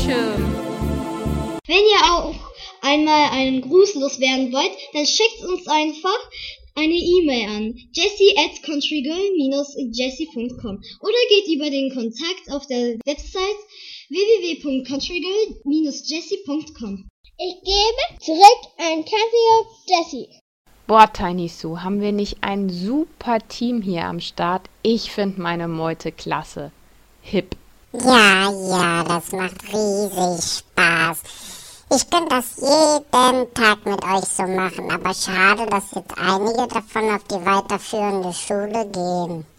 Dankeschön. Wenn ihr auch einmal einen Gruß loswerden wollt, dann schickt uns einfach eine E-Mail an jessie@countrygirl-jessie.com oder geht über den Kontakt auf der Website www.countrygirl-jessie.com. Ich gebe zurück an Country Jessie. Boah, Tiny Sue, haben wir nicht ein super Team hier am Start? Ich finde meine Meute klasse. Hip. Ja, das macht riesig Spaß. Ich könnte das jeden Tag mit euch so machen, aber schade, dass jetzt einige davon auf die weiterführende Schule gehen.